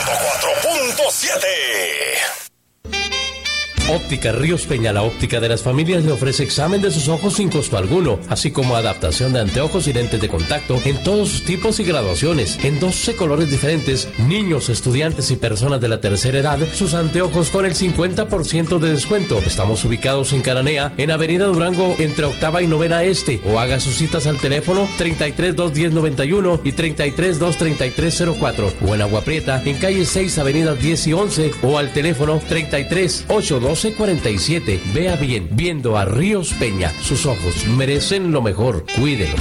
104.7. Óptica Ríos Peña, la óptica de las familias, le ofrece examen de sus ojos sin costo alguno, así como adaptación de anteojos y lentes de contacto en todos sus tipos y graduaciones, en 12 colores diferentes, niños, estudiantes y personas de la tercera edad, sus anteojos con el 50% de descuento. Estamos ubicados en Cananea, en Avenida Durango, entre Octava y Novena Este, o haga sus citas al teléfono 33-210-91 y 33-233-04, o en Agua Prieta, en calle 6, Avenidas 10 y 11, o al teléfono 33-812-47. Vea bien, viendo a Ríos Peña, sus ojos merecen lo mejor, cuídelos.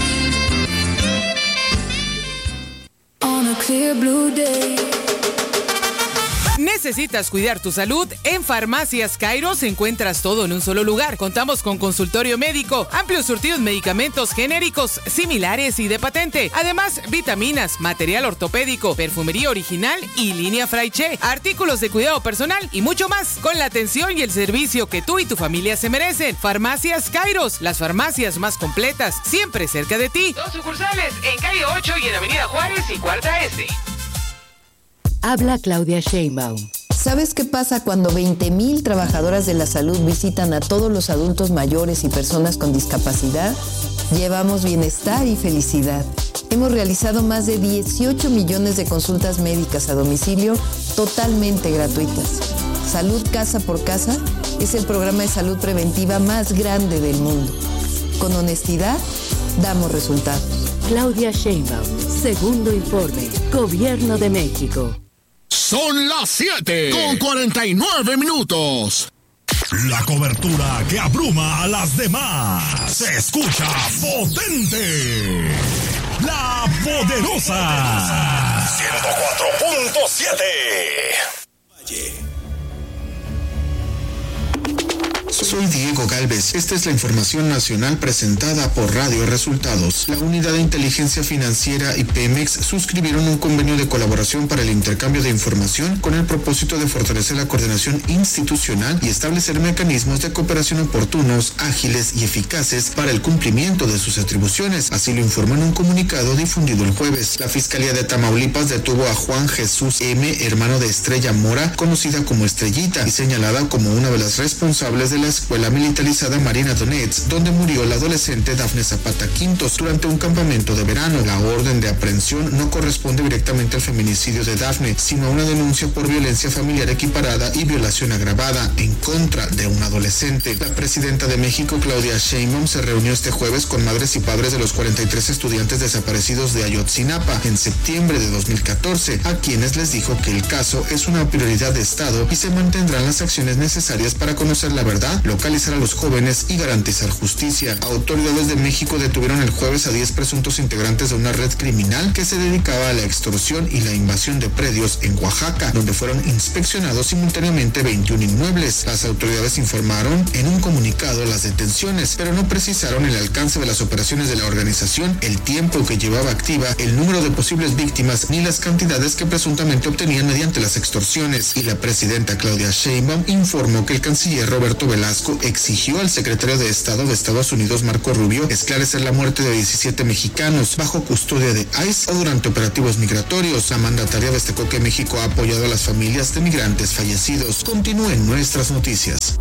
On a clear blue day. ¿Necesitas cuidar tu salud? En Farmacias Kairos encuentras todo en un solo lugar. Contamos con consultorio médico, amplios surtidos de medicamentos genéricos, similares y de patente. Además, vitaminas, material ortopédico, perfumería original y línea Fraiche, artículos de cuidado personal y mucho más, con la atención y el servicio que tú y tu familia se merecen. Farmacias Kairos, las farmacias más completas, siempre cerca de ti. 2 sucursales en calle 8 y en Avenida Juárez y Cuarta Este. Habla Claudia Sheinbaum. ¿Sabes qué pasa cuando 20,000 trabajadoras de la salud visitan a todos los adultos mayores y personas con discapacidad? Llevamos bienestar y felicidad. Hemos realizado más de 18 millones de consultas médicas a domicilio totalmente gratuitas. Salud Casa por Casa es el programa de salud preventiva más grande del mundo. Con honestidad, damos resultados. Claudia Sheinbaum, segundo informe, Gobierno de México. Son las 7:49. La cobertura que abruma a las demás. Se escucha potente. La Poderosa. 104.7. Soy Diego Galvez. Esta es la información nacional presentada por Radio Resultados. La Unidad de Inteligencia Financiera y Pemex suscribieron un convenio de colaboración para el intercambio de información con el propósito de fortalecer la coordinación institucional y establecer mecanismos de cooperación oportunos, ágiles y eficaces para el cumplimiento de sus atribuciones. Así lo informó en un comunicado difundido el jueves. La Fiscalía de Tamaulipas detuvo a Juan Jesús M., hermano de Estrella Mora, conocida como Estrellita, y señalada como una de las responsables de la escuela militarizada Marina Donetsk, donde murió la adolescente Dafne Zapata Quintos durante un campamento de verano. La orden de aprehensión no corresponde directamente al feminicidio de Dafne, sino a una denuncia por violencia familiar equiparada y violación agravada en contra de un adolescente. La presidenta de México, Claudia Sheinbaum, se reunió este jueves con madres y padres de los 43 estudiantes desaparecidos de Ayotzinapa en septiembre de 2014, a quienes les dijo que el caso es una prioridad de Estado y se mantendrán las acciones necesarias para conocer la verdad, localizar a los jóvenes y garantizar justicia. Autoridades de México detuvieron el jueves a 10 presuntos integrantes de una red criminal que se dedicaba a la extorsión y la invasión de predios en Oaxaca, donde fueron inspeccionados simultáneamente 21 inmuebles. Las autoridades informaron en un comunicado las detenciones, pero no precisaron el alcance de las operaciones de la organización, el tiempo que llevaba activa, el número de posibles víctimas ni las cantidades que presuntamente obtenían mediante las extorsiones. Y la presidenta Claudia Sheinbaum informó que el canciller Roberto Velasco exigió al secretario de Estado de Estados Unidos, Marco Rubio, esclarecer la muerte de 17 mexicanos bajo custodia de ICE o durante operativos migratorios. La mandataria destacó que México ha apoyado a las familias de migrantes fallecidos. Continúen nuestras noticias.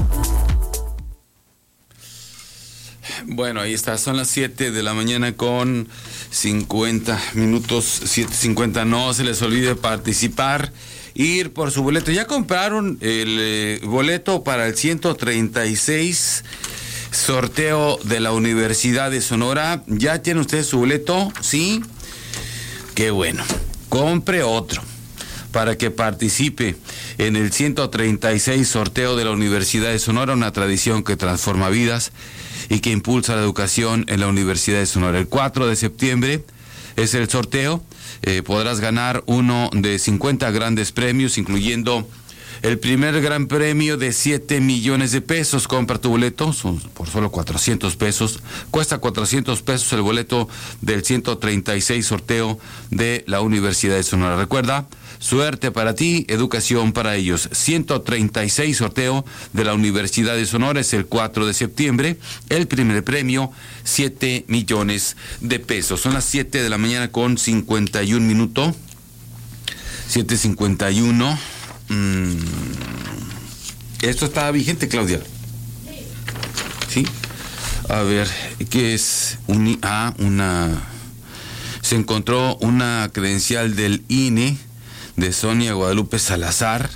Bueno, ahí está, son las 7 de la mañana con 50 minutos, 7:50. No se les olvide participar, ir por su boleto. ¿Ya compraron el boleto para el 136 sorteo de la Universidad de Sonora? ¿Ya tiene usted su boleto? ¿Sí? Qué bueno. Compre otro para que participe en el 136 sorteo de la Universidad de Sonora, una tradición que transforma vidas y que impulsa la educación en la Universidad de Sonora. El 4 de septiembre es el sorteo. Podrás ganar uno de 50 grandes premios, incluyendo el primer gran premio de 7 millones de pesos. Compra tu boleto, son por solo 400 pesos. Cuesta 400 pesos el boleto del 136 sorteo de la Universidad de Sonora. Recuerda, suerte para ti, educación para ellos. 136 sorteo de la Universidad de Sonora es el 4 de septiembre. El primer premio, 7 millones de pesos. Son las 7 de la mañana con 51 minutos. 7:51. ¿Esto está vigente, Claudia? Sí. A ver, ¿qué es? Se encontró una credencial del INE de Sonia Guadalupe Salazar.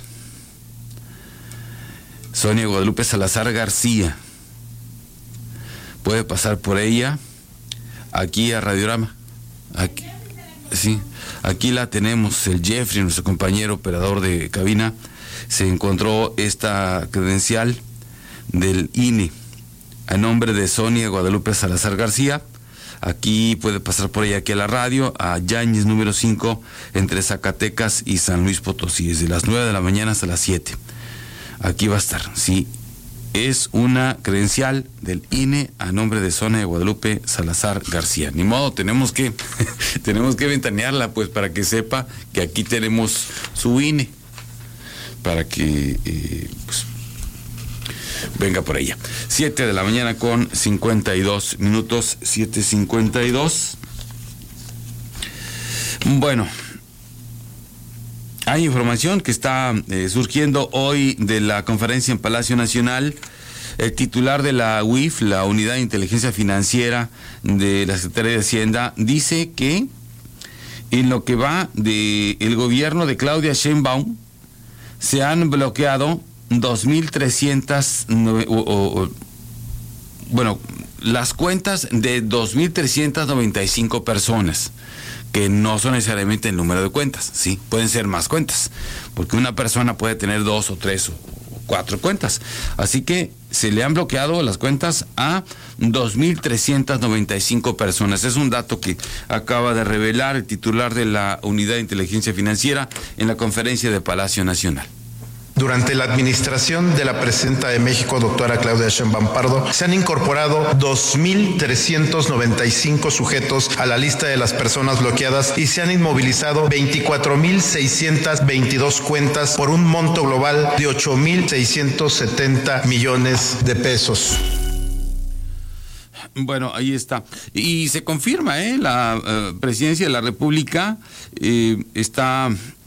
Sonia Guadalupe Salazar García. Puede pasar por ella aquí a Radiorama. Aquí, sí, aquí la tenemos. El Jeffrey, nuestro compañero operador de cabina, se encontró esta credencial del INE a nombre de Sonia Guadalupe Salazar García. Aquí puede pasar por ella, aquí a la radio, a Yáñez número 5, entre Zacatecas y San Luis Potosí, desde las 9 de la mañana hasta las 7. Aquí va a estar, sí. Es una credencial del INE a nombre de Sonia Guadalupe Salazar García. Ni modo, tenemos que ventanearla, pues, para que sepa que aquí tenemos su INE, para que pues, venga por ella. 7 de la mañana con 52 minutos, 7:52. Bueno, hay información que está surgiendo hoy de la conferencia en Palacio Nacional. El titular de la UIF, la Unidad de Inteligencia Financiera de la Secretaría de Hacienda, dice que en lo que va del gobierno de Claudia Sheinbaum se han bloqueado 2.300, las cuentas de 2.395 personas, que no son necesariamente el número de cuentas, sí, pueden ser más cuentas, porque una persona puede tener 2 o 3 o 4 cuentas. Así que se le han bloqueado las cuentas a 2.395 personas. Es un dato que acaba de revelar el titular de la Unidad de Inteligencia Financiera en la conferencia de Palacio Nacional. Durante la administración de la presidenta de México, doctora Claudia Sheinbaum Pardo, se han incorporado 2.395 sujetos a la lista de las personas bloqueadas y se han inmovilizado 24.622 cuentas por un monto global de 8.670 millones de pesos. Bueno, ahí está. Y se confirma, la presidencia de la República está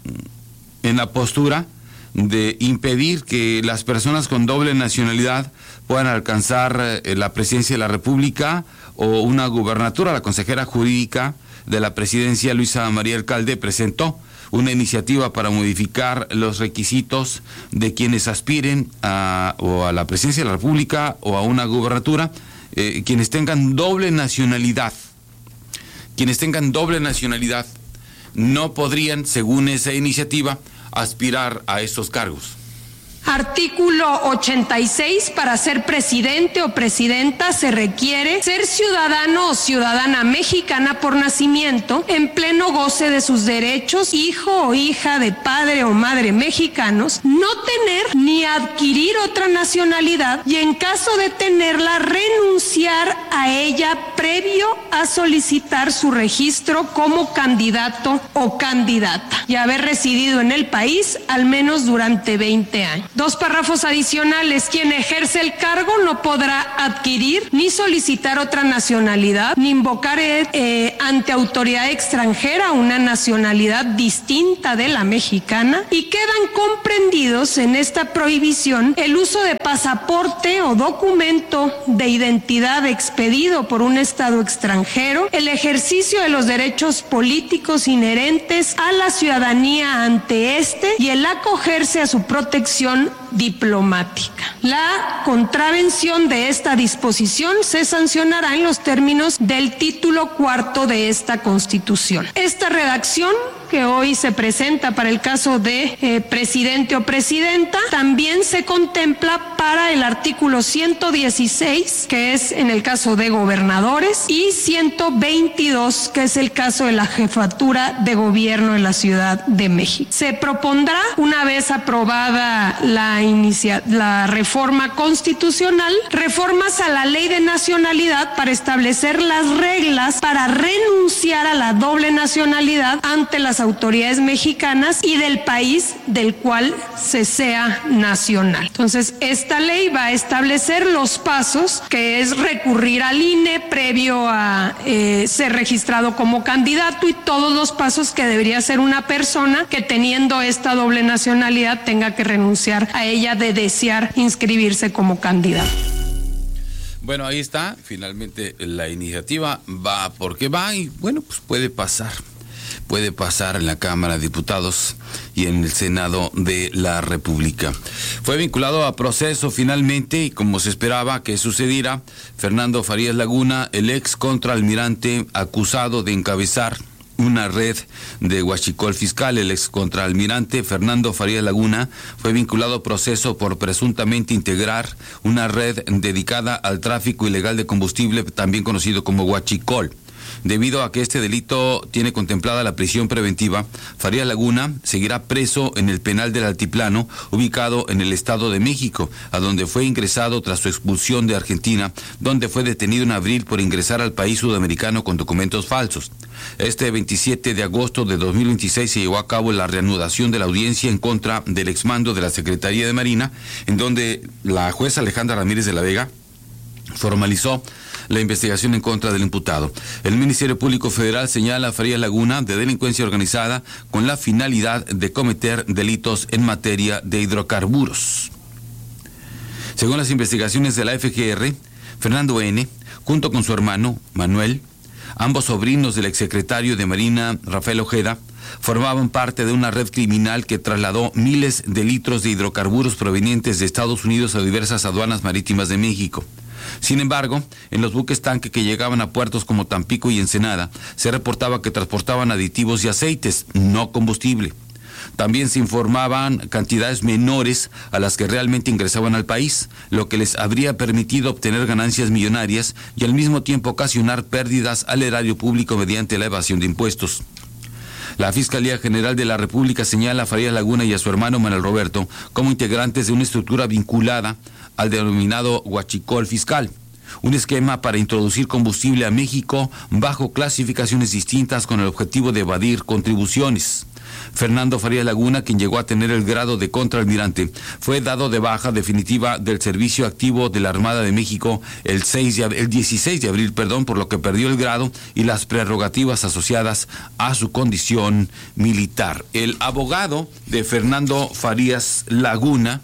en la postura de impedir que las personas con doble nacionalidad puedan alcanzar la presidencia de la República o una gubernatura. La consejera jurídica de la presidencia, Luisa María Alcalde, presentó una iniciativa para modificar los requisitos de quienes aspiren o a la presidencia de la República o a una gubernatura, quienes tengan doble nacionalidad. Quienes tengan doble nacionalidad no podrían, según esa iniciativa, aspirar a estos cargos. Artículo 86. Para ser presidente o presidenta se requiere ser ciudadano o ciudadana mexicana por nacimiento, en pleno goce de sus derechos, hijo o hija de padre o madre mexicanos, no tener ni adquirir otra nacionalidad y, en caso de tenerla, renunciar a ella previo a solicitar su registro como candidato o candidata y haber residido en el país al menos durante 20 años. 2 párrafos adicionales. Quien ejerce el cargo no podrá adquirir ni solicitar otra nacionalidad, ni invocar ante autoridad extranjera una nacionalidad distinta de la mexicana, y quedan comprendidos en esta prohibición el uso de pasaporte o documento de identidad expedido por un Estado extranjero, el ejercicio de los derechos políticos inherentes a la ciudadanía ante este y el acogerse a su protección diplomática. La contravención de esta disposición se sancionará en los términos del título 4 de esta Constitución. Esta redacción que hoy se presenta para el caso de presidente o presidenta también se contempla para el artículo 116, que es en el caso de gobernadores, y 122, que es el caso de la jefatura de gobierno en la Ciudad de México. Se propondrá, una vez aprobada la reforma constitucional, reformas a la ley de nacionalidad para establecer las reglas para renunciar a la doble nacionalidad ante las autoridades mexicanas y del país del cual se sea nacional. Entonces, esta ley va a establecer los pasos, que es recurrir al INE previo a ser registrado como candidato, y todos los pasos que debería hacer una persona que, teniendo esta doble nacionalidad, tenga que renunciar a ella de desear inscribirse como candidato. Bueno, ahí está, finalmente la iniciativa va porque va y bueno, pues puede pasar en la Cámara de Diputados y en el Senado de la República. Fue vinculado a proceso finalmente, y como se esperaba que sucediera, Fernando Farías Laguna, el ex contraalmirante acusado de encabezar una red de huachicol fiscal. El ex contraalmirante Fernando Farías Laguna fue vinculado a proceso por presuntamente integrar una red dedicada al tráfico ilegal de combustible, también conocido como huachicol. Debido a que este delito tiene contemplada la prisión preventiva, Farías Laguna seguirá preso en el penal del Altiplano, ubicado en el Estado de México, a donde fue ingresado tras su expulsión de Argentina, donde fue detenido en abril por ingresar al país sudamericano con documentos falsos. Este 27 de agosto de 2026 se llevó a cabo la reanudación de la audiencia en contra del exmando de la Secretaría de Marina, en donde la jueza Alejandra Ramírez de la Vega formalizó la investigación en contra del imputado. El Ministerio Público Federal señala a Farías Laguna de delincuencia organizada con la finalidad de cometer delitos en materia de hidrocarburos. Según las investigaciones de la FGR, Fernando N., junto con su hermano Manuel, ambos sobrinos del exsecretario de Marina Rafael Ojeda, formaban parte de una red criminal que trasladó miles de litros de hidrocarburos provenientes de Estados Unidos a diversas aduanas marítimas de México. Sin embargo, en los buques tanque que llegaban a puertos como Tampico y Ensenada, se reportaba que transportaban aditivos y aceites, no combustible. También se informaban cantidades menores a las que realmente ingresaban al país, lo que les habría permitido obtener ganancias millonarias y al mismo tiempo ocasionar pérdidas al erario público mediante la evasión de impuestos. La Fiscalía General de la República señala a Farías Laguna y a su hermano Manuel Roberto como integrantes de una estructura vinculada al denominado huachicol fiscal, un esquema para introducir combustible a México bajo clasificaciones distintas con el objetivo de evadir contribuciones. Fernando Farías Laguna, quien llegó a tener el grado de contraalmirante, fue dado de baja definitiva del servicio activo de la Armada de México el 16 de abril, por lo que perdió el grado y las prerrogativas asociadas a su condición militar. El abogado de Fernando Farías Laguna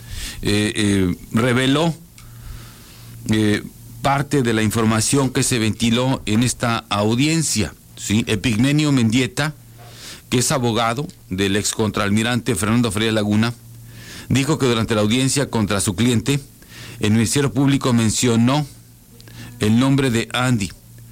reveló parte de la información que se ventiló en esta audiencia, ¿sí? Epigmenio Mendieta, que es abogado del ex contraalmirante Fernando Farías Laguna, dijo que durante la audiencia contra su cliente, el Ministerio Público mencionó el nombre de Andy.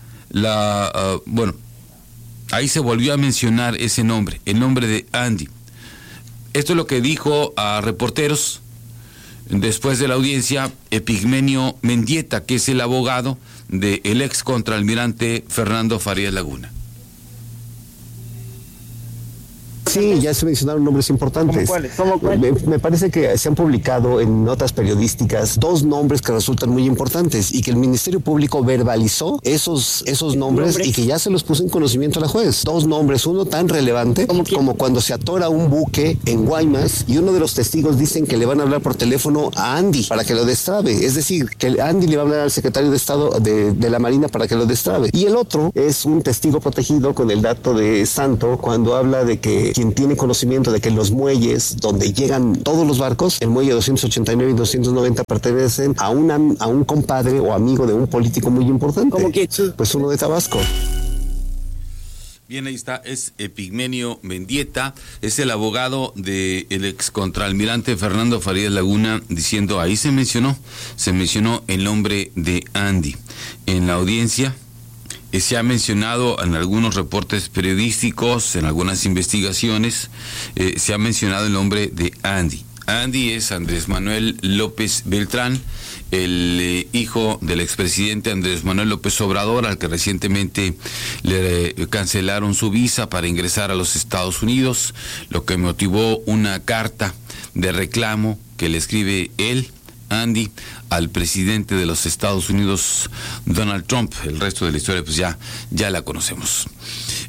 Ahí se volvió a mencionar ese nombre, el nombre de Andy. Esto es lo que dijo a reporteros después de la audiencia Epigmenio Mendieta, que es el abogado del ex contraalmirante Fernando Farías Laguna. Sí, ya se mencionaron nombres importantes. ¿Cómo cuáles? Me parece que se han publicado en notas periodísticas 2 nombres que resultan muy importantes y que el Ministerio Público verbalizó esos nombres y que ya se los puso en conocimiento a la juez. 2 nombres, uno tan relevante como cuando se atora un buque en Guaymas y uno de los testigos dicen que le van a hablar por teléfono a Andy para que lo destrabe. Es decir, que Andy le va a hablar al secretario de Estado de la Marina para que lo destrabe. Y el otro es un testigo protegido con el dato de Santo cuando habla de que quien tiene conocimiento de que los muelles donde llegan todos los barcos, el muelle 289 y 290 pertenecen a un compadre o amigo de un político muy importante. ¿Cómo que? Pues uno de Tabasco. Bien, ahí está, es Epigmenio Mendieta, es el abogado del ex contraalmirante Fernando Farías Laguna, diciendo, ahí se mencionó el nombre de Andy. En la audiencia se ha mencionado en algunos reportes periodísticos, en algunas investigaciones, se ha mencionado el nombre de Andy. Andy es Andrés Manuel López Beltrán, el hijo del expresidente Andrés Manuel López Obrador, al que recientemente le cancelaron su visa para ingresar a los Estados Unidos, lo que motivó una carta de reclamo que le escribe él, Andy, al presidente de los Estados Unidos, Donald Trump. El resto de la historia pues ya la conocemos.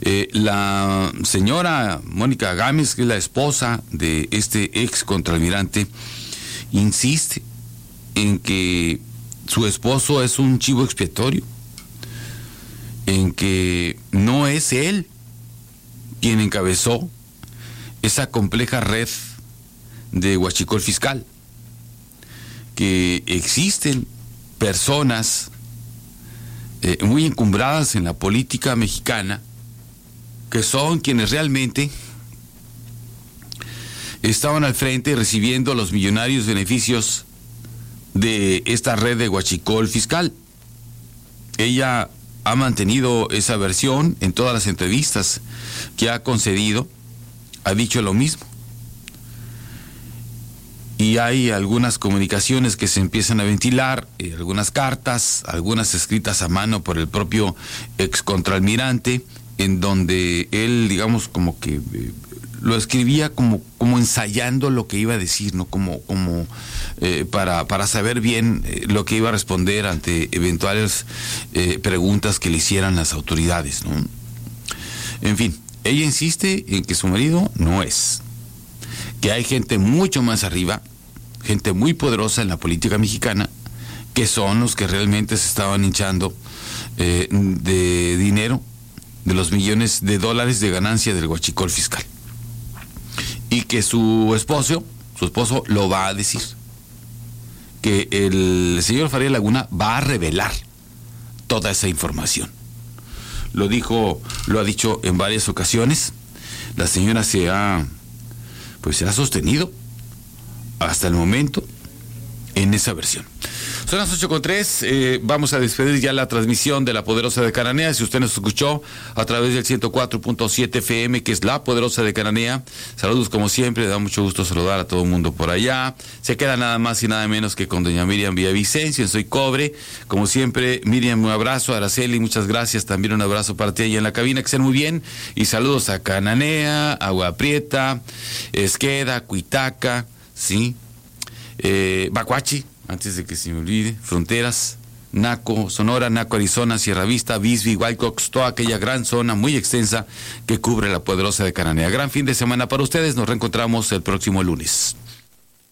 La señora Mónica Gámez, que es la esposa de este ex contraalmirante, insiste en que su esposo es un chivo expiatorio, en que no es él quien encabezó esa compleja red de huachicol fiscal, que existen personas muy encumbradas en la política mexicana que son quienes realmente estaban al frente recibiendo los millonarios beneficios de esta red de huachicol fiscal. Ella ha mantenido esa versión en todas las entrevistas que ha concedido, ha dicho lo mismo. Y hay algunas comunicaciones que se empiezan a ventilar, algunas cartas, algunas escritas a mano por el propio ex contraalmirante, en donde él, digamos, como que lo escribía como ensayando lo que iba a decir, ¿no? Para saber bien lo que iba a responder ante eventuales preguntas que le hicieran las autoridades, ¿no? En fin, ella insiste en que su marido no es, que hay gente mucho más arriba, gente muy poderosa en la política mexicana, que son los que realmente se estaban hinchando de dinero, de los millones de dólares de ganancia del huachicol fiscal. Y que su esposo lo va a decir, que el señor Faría Laguna va a revelar toda esa información. Lo ha dicho en varias ocasiones. La señora se ha sostenido hasta el momento en esa versión. Son las 8:03, vamos a despedir ya la transmisión de La Poderosa de Cananea. Si usted nos escuchó a través del 104.7 FM, que es La Poderosa de Cananea, saludos como siempre, da mucho gusto saludar a todo el mundo por allá. Se queda nada más y nada menos que con doña Miriam Villavicencio, en Soy Cobre. Como siempre, Miriam, un abrazo. Araceli, muchas gracias, también un abrazo para ti allá en la cabina, que estén muy bien. Y saludos a Cananea, Agua Prieta, Esqueda, Cuitaca, ¿sí? Bacuachi, antes de que se me olvide, Fronteras, Naco, Sonora, Naco, Arizona, Sierra Vista, Bisbee, Whitecox, toda aquella gran zona muy extensa que cubre La Poderosa de Cananea. Gran fin de semana para ustedes, nos reencontramos el próximo lunes.